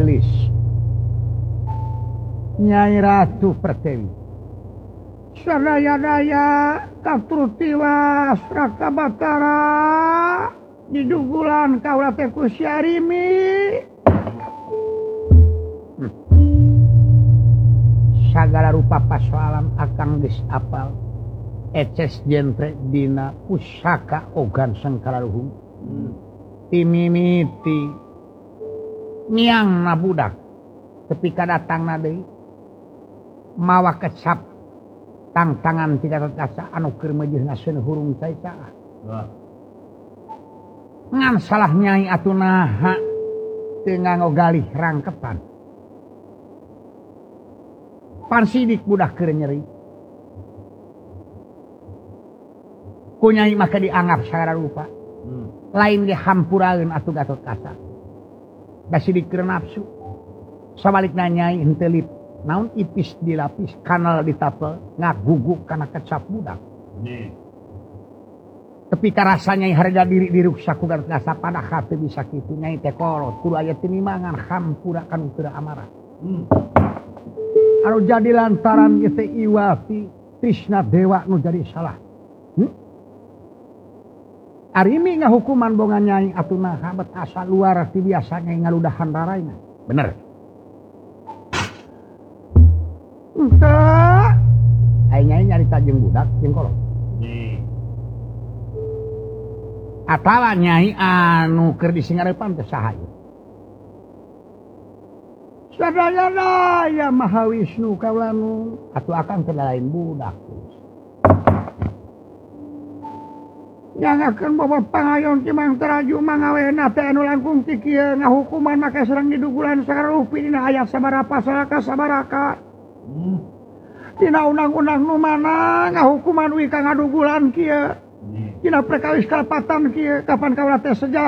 gelis Nyai Ratu Pertiwi sadaya-daya katrutiwas Raka Batara didugulan kaula teh ku Syarimi sagala rupa pasoalan akang geus apal eces jentre dina pusaka ogan sangkalaluhung timimiti niangna budak tepi kadatangna deui mawa kecap tangtangan tidak terkasa anu keur meujeuhna seun hurung caca ngan salah Nyai atunaha teu nganggo galih rangkepan pan sidik budak keur nyeri ku Nyai maka dianggap sagala rupa lain dihampuraeun atuh Gatot Kaca da sidik keur nafsu sabalikna Nyai henteu lip naon ipis dilapis kanal ditapel ngaguguk kana kecap budak tapi karasa Nyai harga diri diruksa ku Gatot Kaca padahal teu bisa kitu Nyai teh kolot kudu aya tinimangan hampura kanu teu amarah anu jadi lantaran ieu teh Iwati Trisna Dewa nu jadi salah Arimi ngahukuman bongan Nyai atunaha bet asa luar ti biasa Nyai ngaludahan raraina bener entah ai Nyai nyarita jeung budak jeung kolot atawa Nyai anu keur disingarepan teh saha ieu sadaya-daya Mahawisnu kaulanu atuh akang teh lain budak jangakeun bobo pangayon ti Mang Taraju mangawena teh anu langkung ti kieu ngahukuman make sareng didugulan sakarupi dina ayat sabaraha pasal ka sabaraha dina undang-undang nu mana ngahukuman wi ka ngadugulan kieu dina perkawis kalpatan kieu kapan kaula teh sejarah